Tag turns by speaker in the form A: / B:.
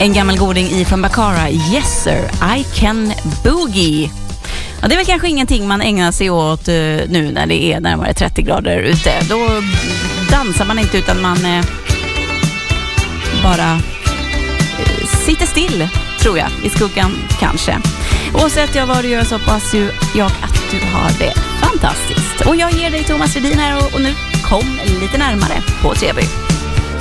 A: En gammal goding ifrån Baccara. Yes sir, I can boogie. Ja, det är väl kanske ingenting man ägnar sig åt nu när det är närmare 30 grader ute. Då dansar man inte utan man bara sitter still, tror jag, i skuggan kanske. Oavsett vad du gör så hoppas ju jag att du har det fantastiskt. Och jag ger dig Thomas Redin här och nu kom lite närmare på Treby.